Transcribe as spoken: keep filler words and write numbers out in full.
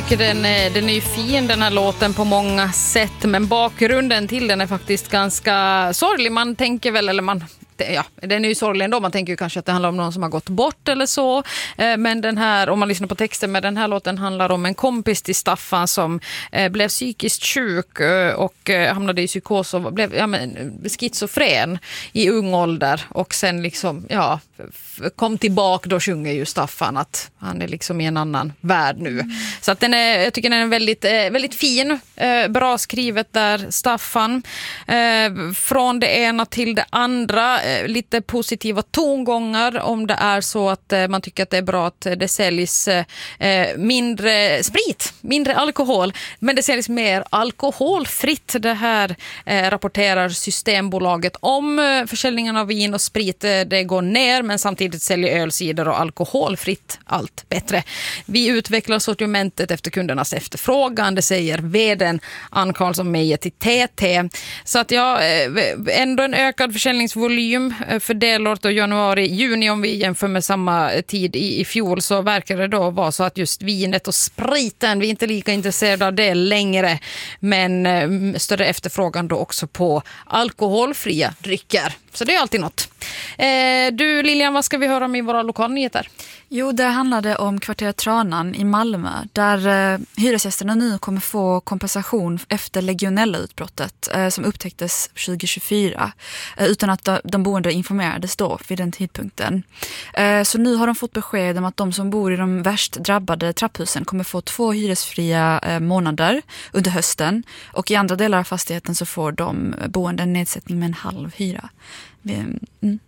tycker den är, den är ju fin, den här låten, på många sätt. Men bakgrunden till den är faktiskt ganska sorglig. Man tänker väl, eller man... Ja, den är ju sorglig ändå. Man tänker ju kanske att det handlar om någon som har gått bort eller så. Men den här, om man lyssnar på texten, med den här låten handlar om en kompis till Staffan som blev psykiskt sjuk och hamnade i psykos och blev ja, men, schizofren i ung ålder. Och sen liksom, ja, kom tillbaka, då sjunger ju Staffan att han är liksom i en annan värld nu. Mm. Så att den är, jag tycker den är väldigt, väldigt fin. Bra skrivet där, Staffan. Från det ena till det andra. Lite positiva tongångar om det är så att man tycker att det är bra att det säljs mindre sprit, mindre alkohol, men det säljs mer alkoholfritt. Det här rapporterar Systembolaget om. Försäljningen av vin och sprit, det går ner, men samtidigt säljer ölsidor och alkoholfritt allt bättre. Vi utvecklar sortimentet efter kundernas efterfrågan, det säger vdn Ann Karlsson Meijer till T T. Så att ja, ändå en ökad försäljningsvolym för delåret och januari-juni, om vi jämför med samma tid i, i fjol, så verkar det då vara så att just vinet och spriten, vi är inte lika intresserade av det längre, men eh, större efterfrågan då också på alkoholfria drycker. Så det är alltid något. Eh, du Lilian, vad ska vi höra om i våra lokalnyheter? Jo, det handlade om kvarteret Tranan i Malmö, där eh, hyresgästerna nu kommer få kompensation efter legionellautbrottet eh, som upptäcktes tjugo tjugofyra, eh, utan att de, de boende informerades då vid den tidpunkten. Eh, så nu har de fått besked om att de som bor i de värst drabbade trapphusen kommer få två hyresfria eh, månader under hösten, och i andra delar av fastigheten så får de boende en nedsättning med en halv hyra. Mm.